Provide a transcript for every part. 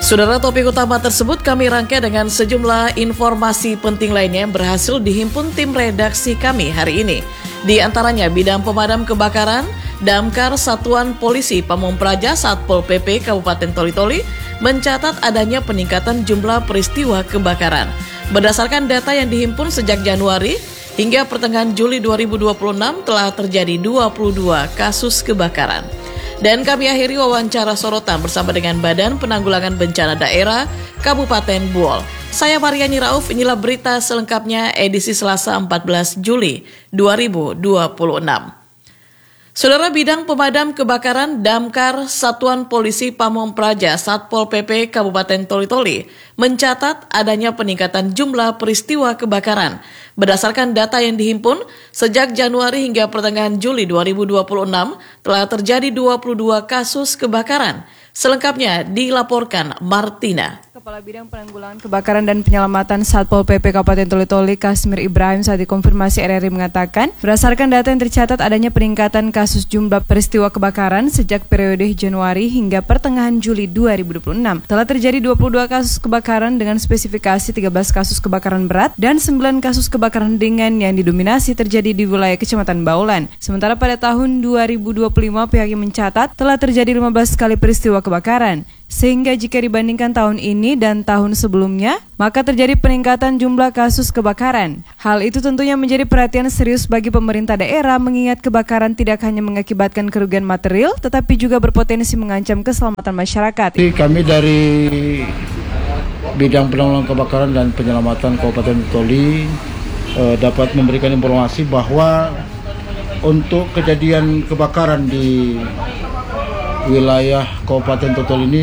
Saudara, topik utama tersebut kami rangkai dengan sejumlah informasi penting lainnya yang berhasil dihimpun tim redaksi kami hari ini. Di antaranya bidang pemadam kebakaran, Damkar Satuan Polisi Pamung Praja Satpol PP Kabupaten Toli-Toli mencatat adanya peningkatan jumlah peristiwa kebakaran. Berdasarkan data yang dihimpun sejak Januari hingga pertengahan Juli 2026 telah terjadi 22 kasus kebakaran. Dan kami akhiri wawancara sorotan bersama dengan Badan Penanggulangan Bencana Daerah Kabupaten Buol. Saya Mariani Rauf, inilah berita selengkapnya edisi Selasa 14 Juli 2026. Saudara, bidang pemadam kebakaran Damkar Satuan Polisi Pamung Praja Satpol PP Kabupaten Toli-Toli mencatat adanya peningkatan jumlah peristiwa kebakaran. Berdasarkan data yang dihimpun, sejak Januari hingga pertengahan Juli 2026 telah terjadi 22 kasus kebakaran. Selengkapnya dilaporkan Martina. Kepala Bidang Penanggulangan Kebakaran dan Penyelamatan Satpol PP Kabupaten Toli-Toli Kasmir Ibrahim saat dikonfirmasi RRI mengatakan, berdasarkan data yang tercatat adanya peningkatan kasus jumlah peristiwa kebakaran sejak periode Januari hingga pertengahan Juli 2026. Telah terjadi 22 kasus kebakaran dengan spesifikasi 13 kasus kebakaran berat dan 9 kasus kebakaran ringan yang didominasi terjadi di wilayah Kecamatan Baulan. Sementara pada tahun 2025 pihaknya mencatat telah terjadi 15 kali peristiwa kebakaran. Sehingga jika dibandingkan tahun ini dan tahun sebelumnya, maka terjadi peningkatan jumlah kasus kebakaran. Hal itu tentunya menjadi perhatian serius bagi pemerintah daerah mengingat kebakaran tidak hanya mengakibatkan kerugian material, tetapi juga berpotensi mengancam keselamatan masyarakat. Kami dari Bidang Penanggulangan Kebakaran dan Penyelamatan Kabupaten Toli dapat memberikan informasi bahwa untuk kejadian kebakaran di wilayah Kabupaten Toli ini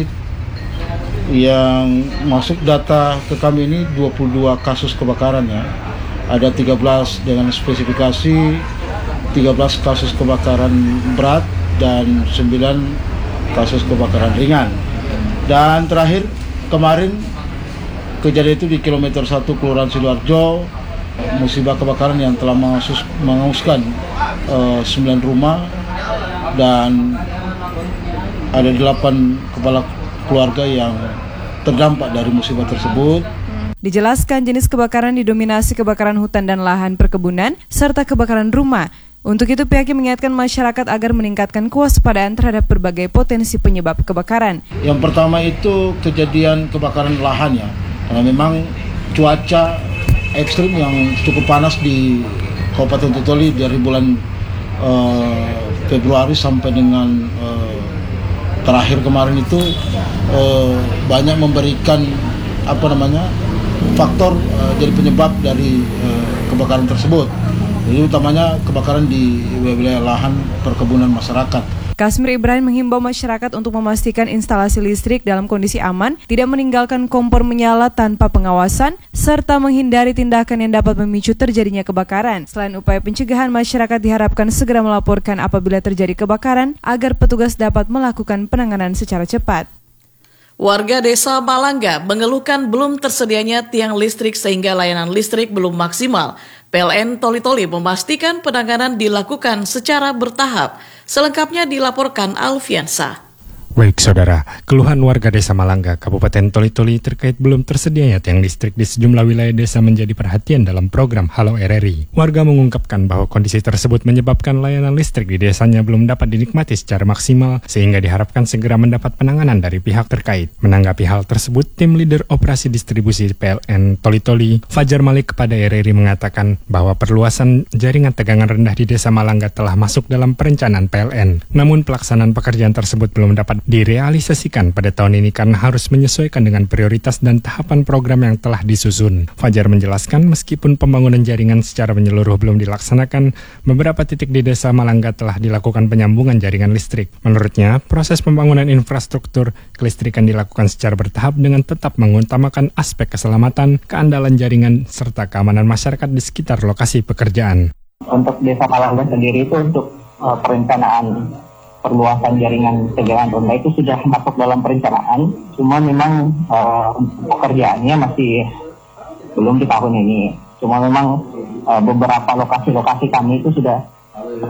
yang masuk data ke kami ini 22 kasus kebakaran ya. Ada 13 dengan spesifikasi 13 kasus kebakaran berat dan 9 kasus kebakaran ringan. Dan terakhir kemarin kejadian itu di kilometer 1 Kelurahan Sidoarjo, musibah kebakaran yang telah menghanguskan 9 rumah dan ada 8 kepala keluarga yang terdampak dari musibah tersebut. Dijelaskan jenis kebakaran didominasi kebakaran hutan dan lahan perkebunan serta kebakaran rumah. Untuk itu pihaknya mengingatkan masyarakat agar meningkatkan kewaspadaan terhadap berbagai potensi penyebab kebakaran. Yang pertama itu kejadian kebakaran lahan ya. Karena memang cuaca ekstrim yang cukup panas di Kabupaten Toli dari bulan Februari sampai dengan terakhir kemarin itu banyak memberikan faktor jadi penyebab dari kebakaran tersebut. Jadi utamanya kebakaran di wilayah lahan perkebunan masyarakat. Kasmir Ibrahim menghimbau masyarakat untuk memastikan instalasi listrik dalam kondisi aman, tidak meninggalkan kompor menyala tanpa pengawasan, serta menghindari tindakan yang dapat memicu terjadinya kebakaran. Selain upaya pencegahan, masyarakat diharapkan segera melaporkan apabila terjadi kebakaran agar petugas dapat melakukan penanganan secara cepat. Warga desa Malangga mengeluhkan belum tersedianya tiang listrik sehingga layanan listrik belum maksimal. PLN Toli-Toli memastikan penanganan dilakukan secara bertahap. Selengkapnya dilaporkan Alfiansa. Baik saudara, keluhan warga desa Malangga, Kabupaten Toli-Toli terkait belum tersedianya tiang listrik di sejumlah wilayah desa menjadi perhatian dalam program Halo RRI. Warga mengungkapkan bahwa kondisi tersebut menyebabkan layanan listrik di desanya belum dapat dinikmati secara maksimal, sehingga diharapkan segera mendapat penanganan dari pihak terkait. Menanggapi hal tersebut, tim leader operasi distribusi PLN Toli-Toli, Fajar Malik kepada RRI mengatakan bahwa perluasan jaringan tegangan rendah di desa Malangga telah masuk dalam perencanaan PLN. Namun pelaksanaan pekerjaan tersebut belum dapat direalisasikan pada tahun ini karena harus menyesuaikan dengan prioritas dan tahapan program yang telah disusun. Fajar menjelaskan meskipun pembangunan jaringan secara menyeluruh belum dilaksanakan, beberapa titik di desa Malangga telah dilakukan penyambungan jaringan listrik. Menurutnya, proses pembangunan infrastruktur kelistrikan dilakukan secara bertahap dengan tetap mengutamakan aspek keselamatan, keandalan jaringan, serta keamanan masyarakat di sekitar lokasi pekerjaan. Untuk desa Malangga sendiri itu untuk perencanaan perluasan jaringan tegangan rendah itu sudah masuk dalam perencanaan, cuma memang pekerjaannya masih belum di tahun ini. Cuma memang beberapa lokasi-lokasi kami itu sudah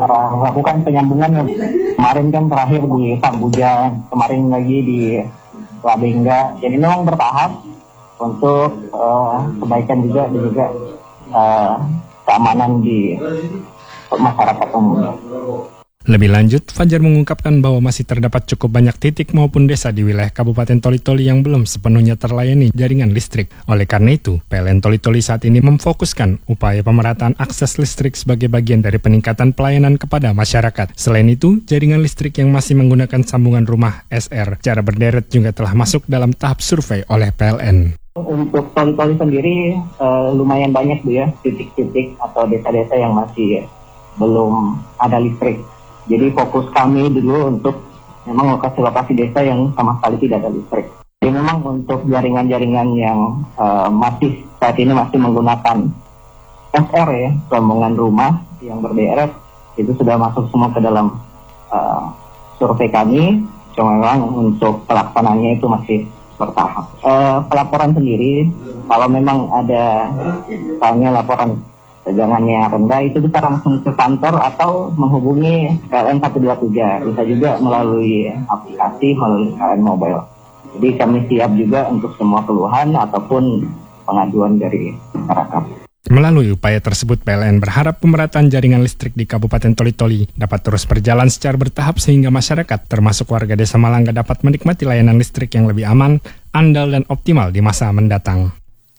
melakukan penyambungan. Kemarin kan terakhir di Sambuja, kemarin lagi di lebih enggak. Jadi memang bertahap untuk kebaikan juga dan juga keamanan di masyarakat umum. Lebih lanjut, Fajar mengungkapkan bahwa masih terdapat cukup banyak titik maupun desa di wilayah Kabupaten Toli-Toli yang belum sepenuhnya terlayani jaringan listrik. Oleh karena itu, PLN Toli-Toli saat ini memfokuskan upaya pemerataan akses listrik sebagai bagian dari peningkatan pelayanan kepada masyarakat. Selain itu, jaringan listrik yang masih menggunakan sambungan rumah SR secara berderet juga telah masuk dalam tahap survei oleh PLN. Untuk Toli-Toli sendiri lumayan banyak ya titik-titik atau desa-desa yang masih belum ada listrik. Jadi fokus kami dulu untuk memang lokasi-lokasi desa yang sama sekali tidak ada listrik. Jadi memang untuk jaringan-jaringan yang masih saat ini masih menggunakan SR ya, sambungan rumah yang berderet, itu sudah masuk semua ke dalam survei kami. Cuma memang untuk pelaksanaannya itu masih bertahap. Pelaporan sendiri, kalau memang ada misalnya laporan tegangannya rendah, itu bisa langsung ke kantor atau menghubungi PLN 123. Bisa juga melalui aplikasi, melalui PLN Mobile. Jadi kami siap juga untuk semua keluhan ataupun pengaduan dari masyarakat. Melalui upaya tersebut, PLN berharap pemerataan jaringan listrik di Kabupaten Toli-Toli dapat terus berjalan secara bertahap sehingga masyarakat, termasuk warga Desa Malangga, dapat menikmati layanan listrik yang lebih aman, andal, dan optimal di masa mendatang.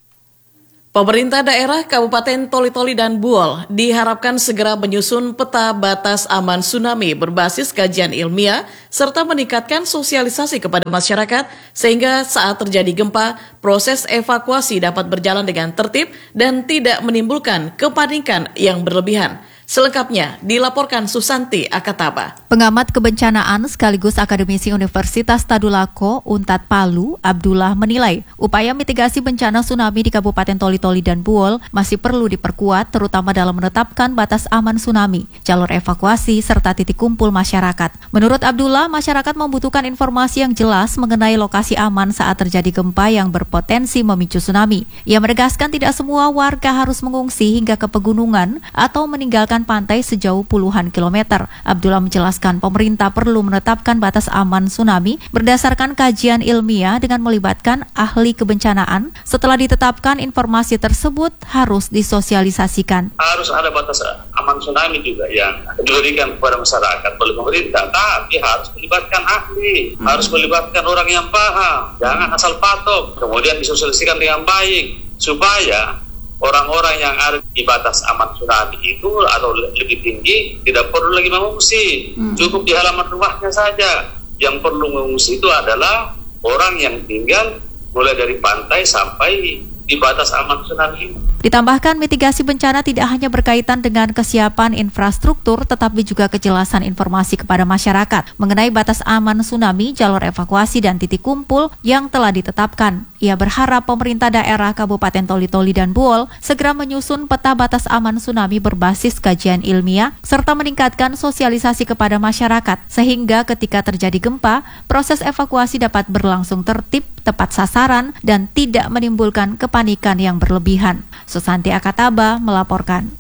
Pemerintah daerah Kabupaten Toli-Toli dan Buol diharapkan segera menyusun peta batas aman tsunami berbasis kajian ilmiah serta meningkatkan sosialisasi kepada masyarakat sehingga saat terjadi gempa, proses evakuasi dapat berjalan dengan tertib dan tidak menimbulkan kepanikan yang berlebihan. Selengkapnya dilaporkan Susanti Akataba. Pengamat kebencanaan sekaligus akademisi Universitas Tadulako, Unpad Palu, Abdullah menilai upaya mitigasi bencana tsunami di Kabupaten Toli-Toli dan Buol masih perlu diperkuat terutama dalam menetapkan batas aman tsunami, jalur evakuasi, serta titik kumpul masyarakat. Menurut Abdullah, masyarakat membutuhkan informasi yang jelas mengenai lokasi aman saat terjadi gempa yang berpotensi memicu tsunami. Ia menegaskan tidak semua warga harus mengungsi hingga ke pegunungan atau meninggalkan pantai sejauh puluhan kilometer. Abdullah menjelaskan pemerintah perlu menetapkan batas aman tsunami berdasarkan kajian ilmiah dengan melibatkan ahli kebencanaan. Setelah ditetapkan, informasi tersebut harus disosialisasikan. Harus ada batas aman tsunami juga yang diberikan kepada masyarakat oleh pemerintah, tapi harus melibatkan ahli, harus melibatkan orang yang paham, jangan asal patok, kemudian disosialisasikan dengan baik supaya orang-orang yang ada di batas aman tsunami itu atau lebih tinggi tidak perlu lagi mengungsi, cukup di halaman rumahnya saja. Yang perlu mengungsi itu adalah orang yang tinggal mulai dari pantai sampai di batas aman tsunami. Ditambahkan, mitigasi bencana tidak hanya berkaitan dengan kesiapan infrastruktur, tetapi juga kejelasan informasi kepada masyarakat mengenai batas aman tsunami, jalur evakuasi, dan titik kumpul yang telah ditetapkan. Ia berharap pemerintah daerah Kabupaten Toli-Toli dan Buol segera menyusun peta batas aman tsunami berbasis kajian ilmiah, serta meningkatkan sosialisasi kepada masyarakat, sehingga ketika terjadi gempa, proses evakuasi dapat berlangsung tertib, tepat sasaran, dan tidak menimbulkan kepanikan yang berlebihan. Susanti Akataba melaporkan.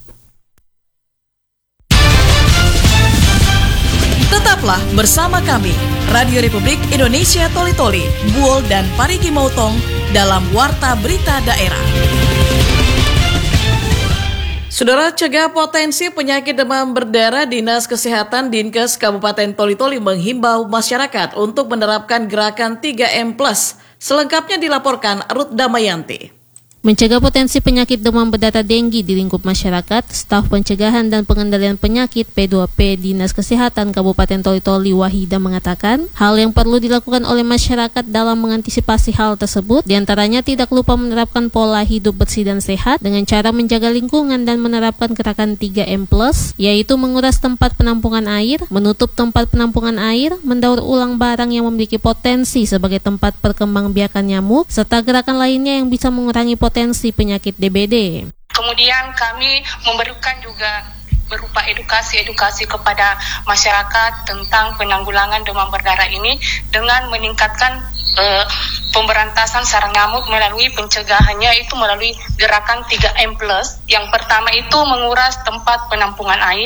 Tetaplah bersama kami, Radio Republik Indonesia Toli-Toli, Buol, dan Parigi Motong dalam Warta Berita Daerah. Saudara, cegah potensi penyakit demam berdarah, Dinas Kesehatan Dinkes Kabupaten Toli-Toli menghimbau masyarakat untuk menerapkan gerakan 3M+. Selengkapnya dilaporkan Ruth Damayanti. Mencegah potensi penyakit demam berdarah denggi di lingkup masyarakat, Staf Pencegahan dan Pengendalian Penyakit P2P Dinas Kesehatan Kabupaten Toli-Toli Wahida mengatakan, hal yang perlu dilakukan oleh masyarakat dalam mengantisipasi hal tersebut diantaranya tidak lupa menerapkan pola hidup bersih dan sehat dengan cara menjaga lingkungan dan menerapkan gerakan 3M+, yaitu menguras tempat penampungan air, menutup tempat penampungan air, mendaur ulang barang yang memiliki potensi sebagai tempat perkembangbiakan nyamuk, serta gerakan lainnya yang bisa mengurangi potensi penyakit DBD. Kemudian kami memberikan juga berupa edukasi kepada masyarakat tentang penanggulangan demam berdarah ini dengan meningkatkan pemberantasan sarang nyamuk melalui pencegahannya itu melalui gerakan 3M+. Yang pertama itu menguras tempat penampungan air,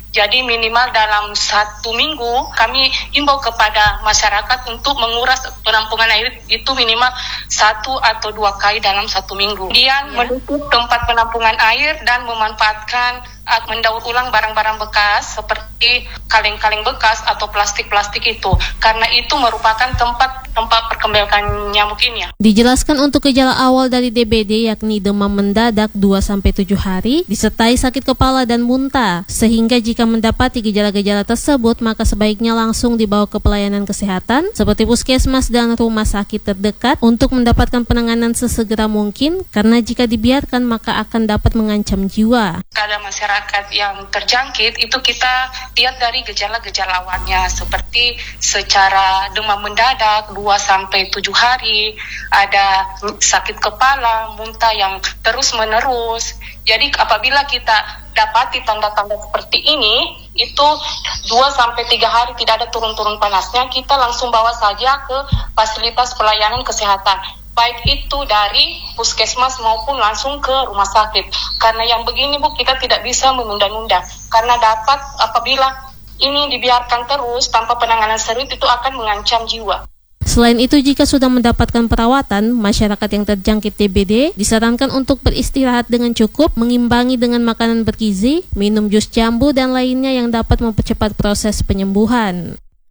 Jadi minimal dalam 1 minggu kami himbau kepada masyarakat untuk menguras penampungan air itu minimal 1 atau 2 kali dalam 1 minggu. Kemudian menutup tempat penampungan air dan memanfaatkan mendaur ulang barang-barang bekas seperti kaleng-kaleng bekas atau plastik-plastik itu, karena itu merupakan tempat perkembangan nyamuk ini. Dijelaskan untuk gejala awal dari DBD yakni demam mendadak 2-7 hari, disertai sakit kepala dan muntah, sehingga jika mendapati gejala-gejala tersebut maka sebaiknya langsung dibawa ke pelayanan kesehatan seperti puskesmas dan rumah sakit terdekat untuk mendapatkan penanganan sesegera mungkin, karena jika dibiarkan maka akan dapat mengancam jiwa. Ada masyarakat yang terjangkit itu kita lihat dari gejala-gejala awalnya seperti secara demam mendadak 2-7 hari, ada sakit kepala, muntah yang terus-menerus. Jadi apabila kita dapati tanda-tanda seperti ini, itu 2-3 hari tidak ada turun-turun panasnya, kita langsung bawa saja ke fasilitas pelayanan kesehatan. Baik itu dari puskesmas maupun langsung ke rumah sakit. Karena yang begini Bu, kita tidak bisa menunda-nunda. Karena dapat apabila ini dibiarkan terus tanpa penanganan serius itu akan mengancam jiwa. Selain itu, jika sudah mendapatkan perawatan, masyarakat yang terjangkit DBD disarankan untuk beristirahat dengan cukup, mengimbangi dengan makanan bergizi, minum jus jambu dan lainnya yang dapat mempercepat proses penyembuhan.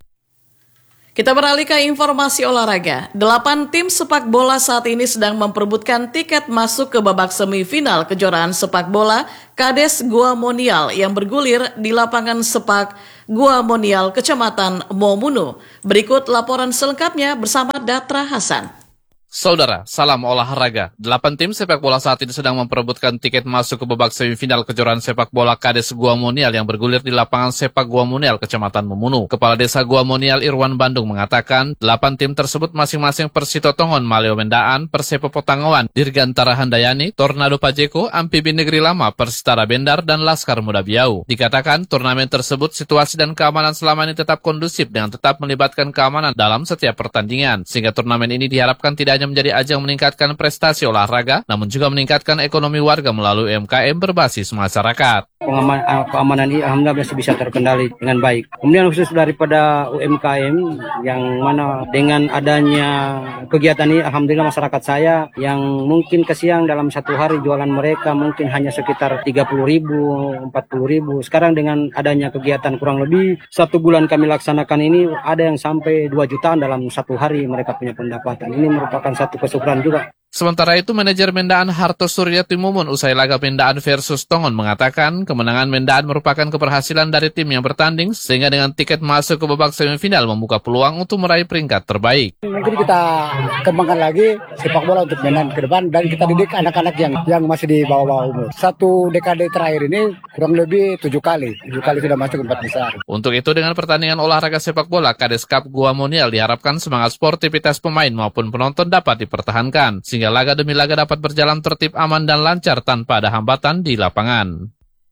Kita beralih ke informasi olahraga. 8 tim sepak bola saat ini sedang memperebutkan tiket masuk ke babak semifinal kejuaraan sepak bola Kades Gua Monial yang bergulir di lapangan sepak Gua Monial, Kecamatan Momunu. Berikut laporan selengkapnya bersama Datra Hasan. Saudara, salam olahraga. 8 tim sepak bola saat ini sedang memperebutkan tiket masuk ke babak semifinal kejuaraan sepak bola Kades Gua Monial yang bergulir di lapangan sepak Gua Monial, Kecamatan Momunu. Kepala Desa Gua Monial Irwan Bandung mengatakan 8 tim tersebut masing-masing Persito Tongon, Maleo Mendaan, Persepo Potangawan, Dirgantara Handayani, Tornado Pajeko, Amfibi Negeri Lama, Persitara Bendar, dan Laskar Muda Biau. Dikatakan turnamen tersebut situasi dan keamanan selama ini tetap kondusif dengan tetap melibatkan keamanan dalam setiap pertandingan, sehingga turnamen ini diharapkan tidak hanya menjadi ajang meningkatkan prestasi olahraga, namun juga meningkatkan ekonomi warga melalui UMKM berbasis masyarakat. Keamanan ini alhamdulillah masih bisa terkendali dengan baik. Kemudian khusus daripada UMKM yang mana dengan adanya kegiatan ini alhamdulillah masyarakat saya yang mungkin kesiang dalam 1 hari jualan mereka mungkin hanya sekitar 30.000, 40.000. Sekarang dengan adanya kegiatan kurang lebih 1 bulan kami laksanakan ini ada yang sampai 2 jutaan dalam 1 hari mereka punya pendapatan. Ini merupakan satu kesyukuran juga. Sementara itu, manajer Mendaan Harto Suryati Mumun usai laga Mendaan versus Tongon mengatakan kemenangan Mendaan merupakan keberhasilan dari tim yang bertanding sehingga dengan tiket masuk ke babak semifinal membuka peluang untuk meraih peringkat terbaik. Mungkin kita kembangkan lagi sepak bola untuk Mendaan ke depan dan kita didik anak-anak yang masih di bawah umur. 1 dekade terakhir ini kurang lebih 7 kali sudah masuk 4 besar. Untuk itu dengan pertandingan olahraga sepak bola Kades Cup Gua Monial diharapkan semangat sportivitas pemain maupun penonton dapat dipertahankan sehingga laga demi laga dapat berjalan tertib, aman, dan lancar tanpa ada hambatan di lapangan.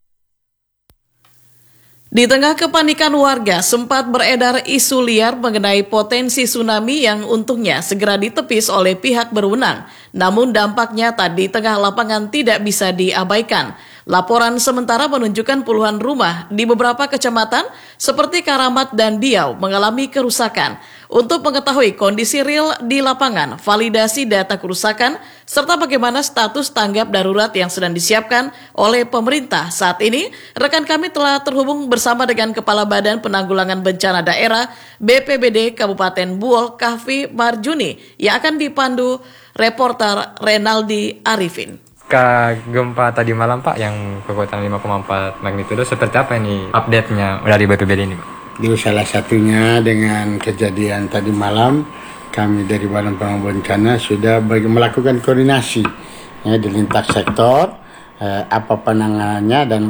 Di tengah kepanikan warga, sempat beredar isu liar mengenai potensi tsunami yang untungnya segera ditepis oleh pihak berwenang. Namun dampaknya di tengah lapangan tidak bisa diabaikan. Laporan sementara menunjukkan puluhan rumah di beberapa kecamatan seperti Karamat dan Diau mengalami kerusakan. Untuk mengetahui kondisi real di lapangan, validasi data kerusakan, serta bagaimana status tanggap darurat yang sedang disiapkan oleh pemerintah saat ini, rekan kami telah terhubung bersama dengan Kepala Badan Penanggulangan Bencana Daerah BPBD Kabupaten Buol, Kahfi Marjuni, yang akan dipandu reporter Renaldi Arifin. Gempa tadi malam Pak yang kekuatan 5,4 magnitudo seperti apa ini update-nya dari BPBD ini Pak? Di salah satunya dengan kejadian tadi malam kami dari Badan Penanggulangan Bencana sudah melakukan koordinasi di lintas sektor apa penanganannya dan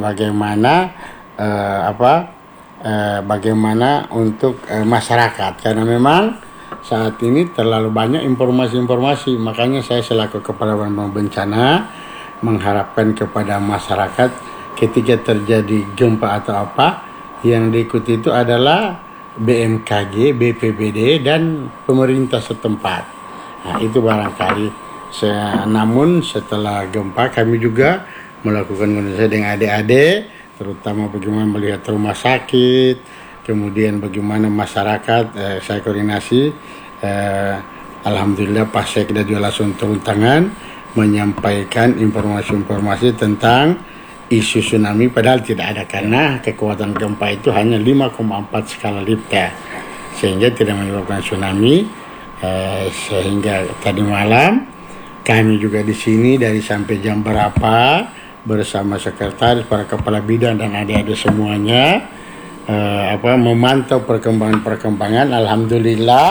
bagaimana untuk masyarakat, karena memang saat ini terlalu banyak informasi-informasi, makanya saya selaku Kepala Badan Penanggulangan Bencana mengharapkan kepada masyarakat ketika terjadi gempa atau apa yang diikuti itu adalah BMKG, BPBD dan pemerintah setempat. Nah, itu barangkali. Namun setelah gempa kami juga melakukan koordinasi dengan adik-adik terutama bagaimana melihat rumah sakit, kemudian bagaimana masyarakat. Saya koordinasi, alhamdulillah Pak Sekda juga langsung turun tangan menyampaikan informasi-informasi tentang isu tsunami, padahal tidak ada karena kekuatan gempa itu hanya 5,4 skala Richter sehingga tidak menyebabkan tsunami. Sehingga tadi malam kami juga di sini dari sampai jam berapa bersama sekretaris, para kepala bidang dan adik-adik semuanya memantau perkembangan. Alhamdulillah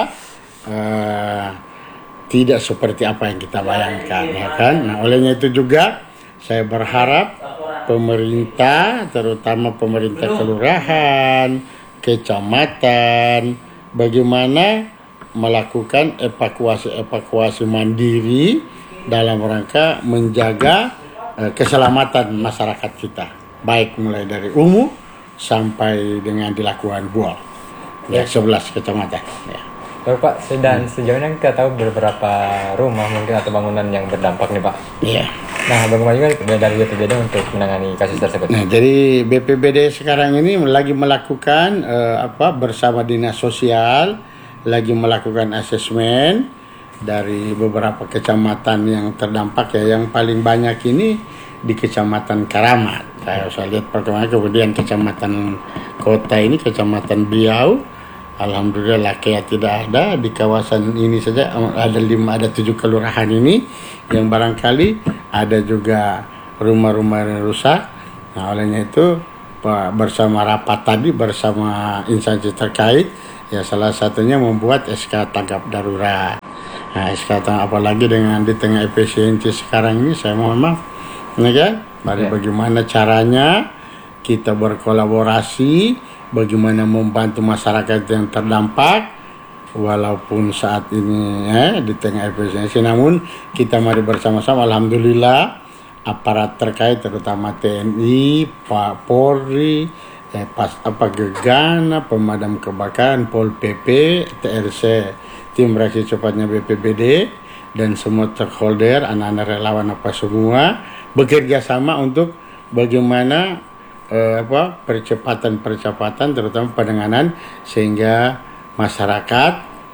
tidak seperti apa yang kita bayangkan, ya kan? Nah, olehnya itu juga saya berharap pemerintah, terutama pemerintah kelurahan, kecamatan, bagaimana melakukan evakuasi mandiri dalam rangka menjaga keselamatan masyarakat kita, baik mulai dari umum sampai dengan dilakukan bual. Ya, 11 kecamatan. Ya. Pak, dan sejauh ini kita tahu beberapa rumah mungkin atau bangunan yang berdampak nih Pak. Iya. Nah, bagaimana juga dari BPBD untuk menangani kasus tersebut? Nah, jadi BPBD sekarang ini lagi melakukan bersama dinas sosial lagi melakukan asesmen dari beberapa kecamatan yang terdampak, ya, yang paling banyak ini di Kecamatan Karamat. Saya lihat perkembangan, kemudian Kecamatan Kota ini, Kecamatan Biau, alhamdulillah Lakea tidak ada. Di kawasan ini saja ada 7 kelurahan ini yang barangkali ada juga rumah-rumah yang rusak. Nah, olehnya itu bersama rapat tadi bersama instansi terkait, ya salah satunya membuat SK tanggap darurat. Nah, SK tanggap, apalagi dengan di tengah efisiensi sekarang ini, saya mohon maaf, ya, mari bagaimana caranya kita berkolaborasi, bagaimana membantu masyarakat yang terdampak, walaupun saat ini di tengah efisiensi, namun kita mari bersama-sama. Alhamdulillah aparat terkait terutama TNI, Pak Polri, Gegana, pemadam kebakaran, Pol PP, TRC, tim reaksi cepatnya BPBD dan semua stakeholder, anak-anak relawan semua bekerja sama untuk bagaimana percepatan terutama penanganan sehingga masyarakat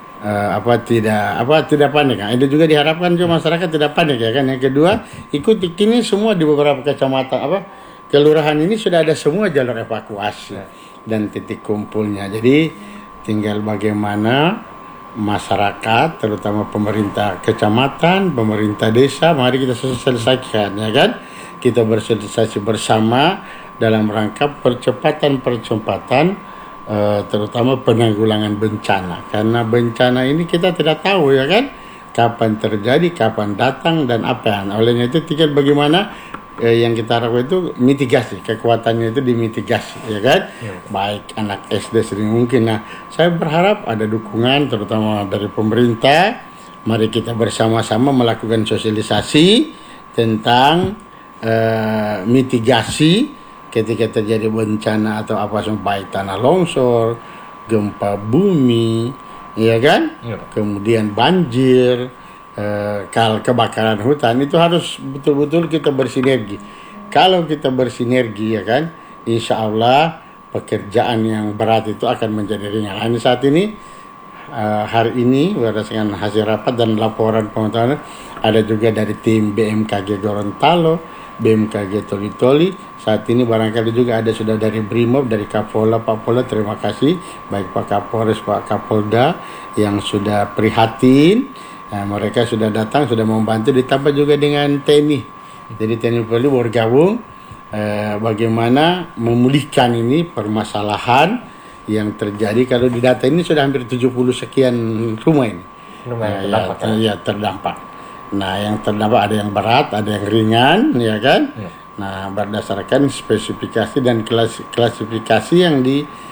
tidak panik. Nah, itu juga diharapkan juga masyarakat tidak panik, ya kan. Yang kedua, ikuti kini semua di beberapa kecamatan kelurahan ini sudah ada semua jalur evakuasi dan titik kumpulnya. Jadi tinggal bagaimana masyarakat, terutama pemerintah kecamatan, pemerintah desa, mari kita selesaikan, ya kan. Kita bersosialisasi bersama dalam rangka percepatan terutama penanggulangan bencana. Karena bencana ini kita tidak tahu, ya kan, kapan terjadi, kapan datang dan apa. Olehnya itu tinggal bagaimana yang kita harapkan itu mitigasi, kekuatannya itu dimitigasi, ya kan. Baik anak SD sering mungkin. Nah, saya berharap ada dukungan terutama dari pemerintah. Mari kita bersama-sama melakukan sosialisasi tentang mitigasi ketika terjadi bencana atau apa, baik tanah longsor, gempa bumi, ya kan, kemudian banjir, kebakaran hutan, itu harus betul-betul kita bersinergi. Kalau kita bersinergi, ya kan, insya Allah pekerjaan yang berat itu akan menjadi ringan. Ini saat ini hari ini berdasarkan hasil rapat dan laporan pengetahuan ada juga dari tim BMKG Gorontalo, BMKG Toli-Toli. Saat ini barangkali juga ada sudah dari Brimob, dari Kapolda, Pak Polda, terima kasih baik Pak Kapolres, Pak Kapolda yang sudah prihatin. Nah, mereka sudah datang, sudah membantu, ditambah juga dengan TNI. Jadi TNI Polri bergabung bagaimana memulihkan ini permasalahan yang terjadi. Kalau di data ini sudah hampir 70 sekian rumah ini. Terdampak. Nah, yang terdampak ada yang berat, ada yang ringan, ya kan? Nah, berdasarkan spesifikasi dan klasifikasi yang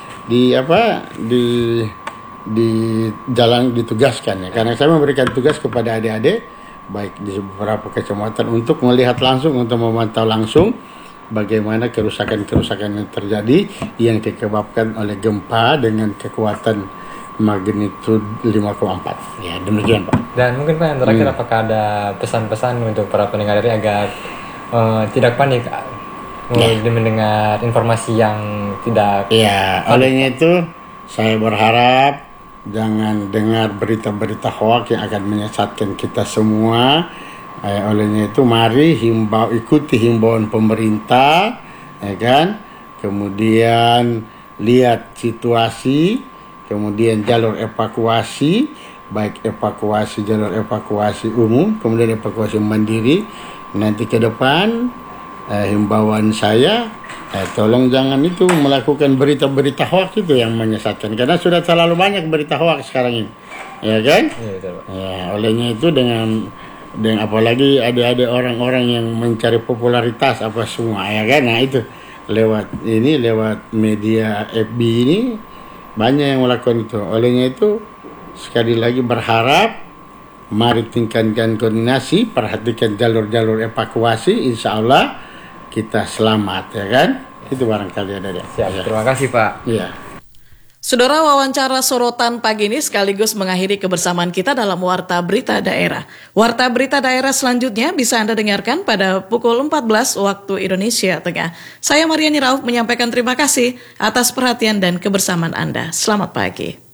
ditugaskan, ya. Karena saya memberikan tugas kepada adik-adik baik di beberapa kecamatan untuk melihat langsung, untuk memantau langsung bagaimana kerusakan-kerusakan yang terjadi yang disebabkan oleh gempa dengan kekuatan magnitudo 5,4. Ya, demikian Pak. Dan mungkin Pak yang terakhir, apakah ada pesan-pesan untuk para pendengar ini agar tidak panik mendengar informasi yang tidak. Ya, olehnya itu saya berharap jangan dengar berita-berita hoax yang akan menyesatkan kita semua. Olehnya itu mari ikuti himbauan pemerintah, ya kan? Kemudian lihat situasi, kemudian jalur evakuasi, baik jalur evakuasi umum, kemudian evakuasi mandiri. Nanti ke depan himbauan saya, tolong jangan itu melakukan berita-berita hoax itu yang menyesatkan, karena sudah terlalu banyak berita hoax sekarang ini, ya kan? Iya, betul, Pak. Ya, olehnya itu dengan apalagi ada orang-orang yang mencari popularitas apa semua, ya kan? Nah itu lewat media FB ini banyak yang melakukan itu. Olehnya itu sekali lagi berharap mari tingkatkan koordinasi, perhatikan jalur-jalur evakuasi, insya Allah kita selamat, ya kan? Itu barangkali ada. Siap, ya. Terima kasih Pak. Iya. Saudara, wawancara sorotan pagi ini sekaligus mengakhiri kebersamaan kita dalam Warta Berita Daerah. Warta Berita Daerah selanjutnya bisa Anda dengarkan pada pukul 14 waktu Indonesia Tengah. Saya Mariani Rauf menyampaikan terima kasih atas perhatian dan kebersamaan Anda. Selamat pagi.